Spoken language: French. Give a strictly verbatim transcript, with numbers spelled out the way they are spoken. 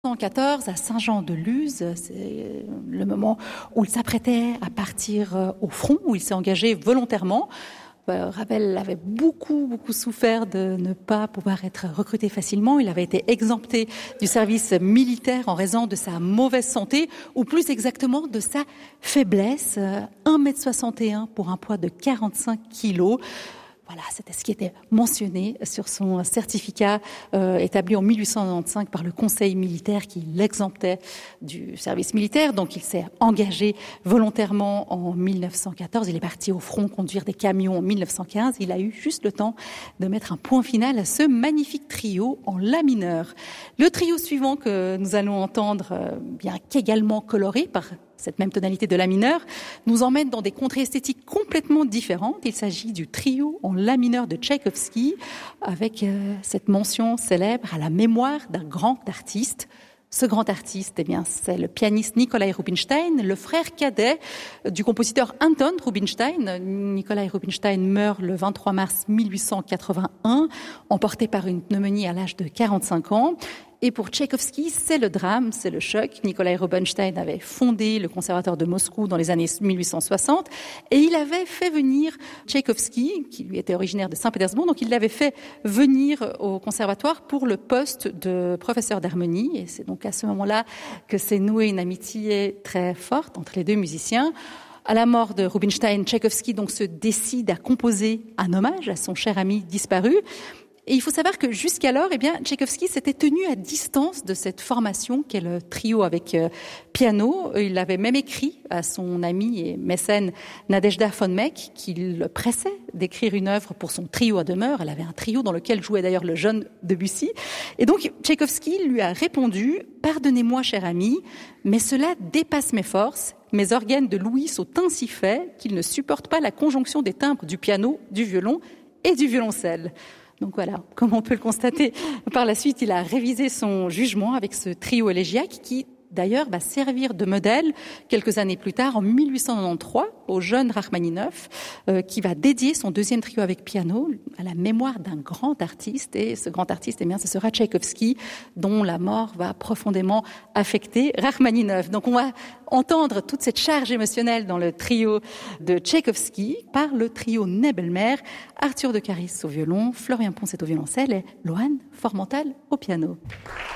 mille neuf cent quatorze, à Saint-Jean-de-Luz, c'est le moment où il s'apprêtait à partir au front, où il s'est engagé volontairement. Ravel avait beaucoup, beaucoup souffert de ne pas pouvoir être recruté facilement. Il avait été exempté du service militaire en raison de sa mauvaise santé, ou plus exactement de sa faiblesse. un mètre soixante et un pour un poids de quarante-cinq kilos. Voilà, c'était ce qui était mentionné sur son certificat euh, établi en mille huit cent quatre-vingt-quinze par le Conseil militaire qui l'exemptait du service militaire. Donc il s'est engagé volontairement en mille neuf cent quatorze. Il est parti au front conduire des camions en mille neuf cent quinze. Il a eu juste le temps de mettre un point final à ce magnifique trio en la mineur. Le trio suivant que nous allons entendre, euh, bien qu'également coloré par cette même tonalité de la mineur, nous emmène dans des contrées esthétiques complètement différentes. Il s'agit du trio en la mineur de Tchaïkovski, avec euh, cette mention célèbre à la mémoire d'un grand artiste. Ce grand artiste, eh bien, c'est le pianiste Nikolai Rubinstein, le frère cadet du compositeur Anton Rubinstein. Nikolai Rubinstein meurt le vingt-trois mars mille huit cent quatre-vingt-un, emporté par une pneumonie à l'âge de quarante-cinq ans. Et pour Tchaïkovski, c'est le drame, c'est le choc. Nikolai Rubinstein avait fondé le conservatoire de Moscou dans les années mille huit cent soixante et il avait fait venir Tchaïkovski, qui lui était originaire de Saint-Pétersbourg, donc il l'avait fait venir au conservatoire pour le poste de professeur d'harmonie. Et c'est donc à ce moment-là que s'est nouée une amitié très forte entre les deux musiciens. À la mort de Rubinstein, Tchaïkovski donc se décide à composer un hommage à son cher ami disparu. Et il faut savoir que jusqu'alors, eh bien, Tchaïkovski s'était tenu à distance de cette formation qu'est le trio avec euh, piano. Il avait même écrit à son ami et mécène Nadejda von Meck qu'il le pressait d'écrire une œuvre pour son trio à demeure. Elle avait un trio dans lequel jouait d'ailleurs le jeune Debussy. Et donc, Tchaïkovski lui a répondu « Pardonnez-moi, cher ami, mais cela dépasse mes forces. Mes organes de l'ouïe sont ainsi faits qu'ils ne supportent pas la conjonction des timbres du piano, du violon et du violoncelle. » Donc voilà, comme on peut le constater, par la suite, il a révisé son jugement avec ce trio élégiaque qui, d'ailleurs, va servir de modèle quelques années plus tard, en mille huit cent quatre-vingt-treize, au jeune Rachmaninov, euh, qui va dédier son deuxième trio avec piano à la mémoire d'un grand artiste. Et ce grand artiste, eh bien, ce sera Tchaïkovski, dont la mort va profondément affecter Rachmaninov. Donc on va entendre toute cette charge émotionnelle dans le trio de Tchaïkovski par le trio Nebelmer, Arthur de Caris au violon, Florian Poncet au violoncelle et Loan Formental au piano.